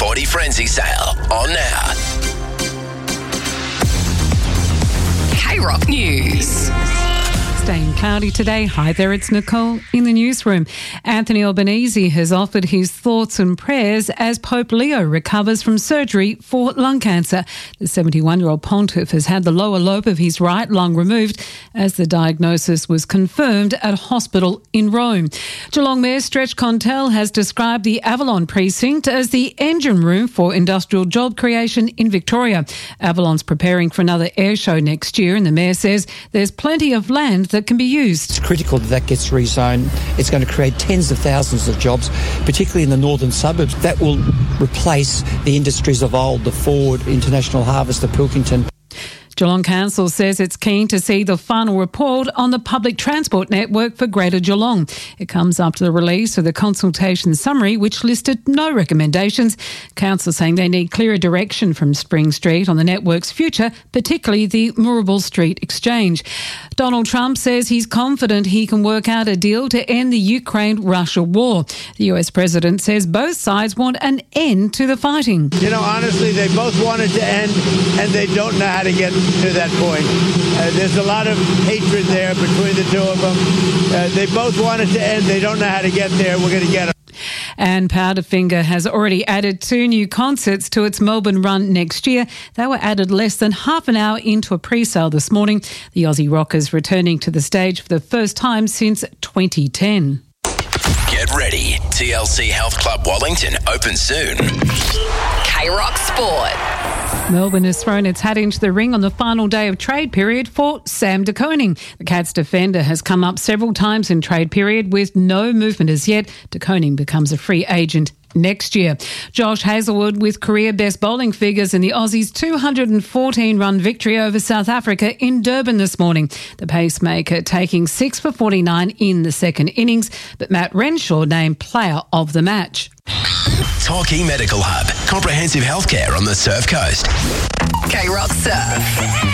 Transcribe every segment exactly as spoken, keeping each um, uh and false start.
Sporty Frenzy sale on now. K-Rock News. Staying cloudy today. Hi there, it's Nicole in the newsroom. Anthony Albanese has offered his thoughts and prayers as Pope Leo recovers from surgery for lung cancer. The seventy-one-year-old pontiff has had the lower lobe of his right lung removed as the diagnosis was confirmed at a hospital in Rome. Geelong Mayor Stretch Contel has described the Avalon precinct as the engine room for industrial job creation in Victoria. Avalon's preparing for another air show next year and the Mayor says there's plenty of land that can be used. It's critical that that gets rezoned. It's going to create tens of thousands of jobs, particularly in the northern suburbs. That will replace the industries of old, the Ford, International Harvest, the Pilkington. Geelong Council says it's keen to see the final report on the public transport network for Greater Geelong. It comes after the release of the consultation summary, which listed no recommendations. Council saying they need clearer direction from Spring Street on the network's future, particularly the Moorabool Street Exchange. Donald Trump says he's confident he can work out a deal to end the Ukraine-Russia war. The U S president says both sides want an end to the fighting. You know, honestly, they both want it to end, and they don't know how to get to that point. Uh, there's a lot of hatred there between the two of them. Uh, they both want it to end. They don't know how to get there. We're going to get it. And Powderfinger has already added two new concerts to its Melbourne run next year. They were added less than half an hour into a pre-sale this morning. The Aussie Rockers returning to the stage for the first time since twenty ten. Get ready. T L C Health Club Wellington open soon. K-Rock Sport. Melbourne has thrown its hat into the ring on the final day of trade period for Sam De Koning. The Cats defender has come up several times in trade period with no movement as yet. De Koning becomes a free agent next year. Josh Hazlewood with career best bowling figures in the Aussies' two hundred fourteen run victory over South Africa in Durban this morning. The pacemaker taking six for forty-nine in the second innings, but Matt Renshaw named player of the match. Torquay Medical Hub. Comprehensive healthcare on the Surf Coast. K-Rock Surf.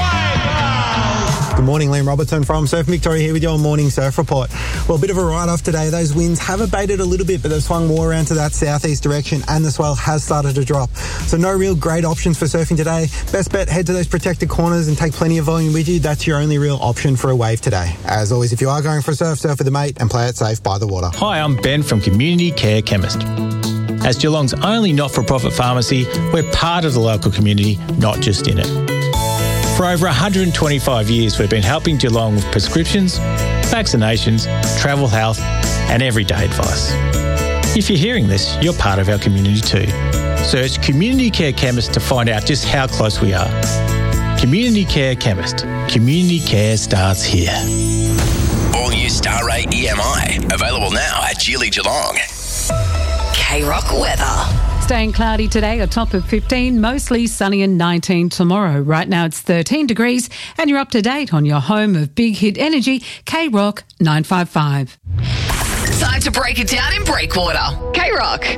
Good morning, Liam Robertson from Surf Victoria here with your morning surf report. Well, a bit of a write-off today. Those winds have abated a little bit, but they've swung more around to that southeast direction and the swell has started to drop. So no real great options for surfing today. Best bet, head to those protected corners and take plenty of volume with you. That's your only real option for a wave today. As always, if you are going for a surf, surf with a mate and play it safe by the water. Hi, I'm Ben from Community Care Chemist. As Geelong's only not-for-profit pharmacy, we're part of the local community, not just in it. For over one hundred twenty-five years, we've been helping Geelong with prescriptions, vaccinations, travel health and everyday advice. If you're hearing this, you're part of our community too. Search Community Care Chemist to find out just how close we are. Community Care Chemist. Community care starts here. All new Star Ray E M I. Available now at Geely Geelong. K-Rock weather. Staying cloudy today, a top of fifteen, mostly sunny and nineteen tomorrow. Right now it's thirteen degrees and you're up to date on your home of Big Hit Energy, K-Rock nine five five. Time to break it down in Breakwater. K-Rock.